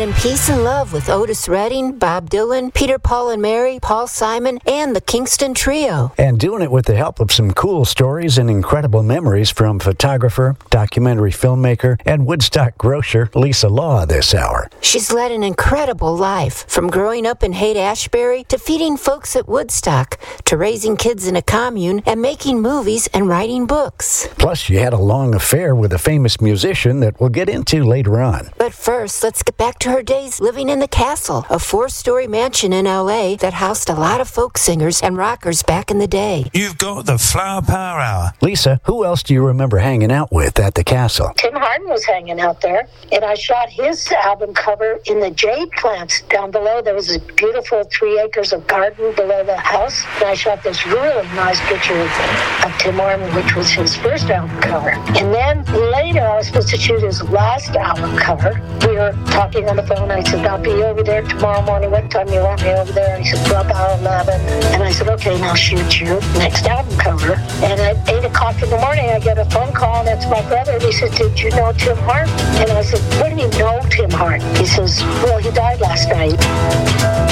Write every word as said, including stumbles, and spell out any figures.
in Peace and Love with Otis Redding, Bob Dylan, Peter, Paul and Mary, Paul Simon, and the Kingston Trio. And doing it with the help of some cool stories and incredible memories from photographer, documentary filmmaker, and Woodstock grocer Lisa Law this hour. She's led an incredible life, from growing up in Haight-Ashbury to feeding folks at Woodstock to raising kids in a commune and making movies and writing books. Plus, she had a long affair with a famous musician that we'll get into later on. But first, let's get back to her days living in the Castle, a four-story mansion in L A that housed a lot of folk singers and rockers back in the day. You've got the Flower Power Hour. Lisa, who else do you remember hanging out with at the Castle? Tim Hardin was hanging out there, and I shot his album cover in the jade plants down below. There was a beautiful three acres of garden below the house, and I shot this really nice picture of, of Tim Hardin, which was his first album cover. And then later, I was supposed to shoot his last album cover. We were talking on the phone. I said, I'll be over there tomorrow morning. What time do you want me over there? And he said, well, about eleven. And I said, okay, now shoot your next album cover. And at eight o'clock in the morning, I get a phone call, and it's my brother. And he said, did you know Tim Hardin? And I said, what do you know Tim Hardin? He says, well, he died last night.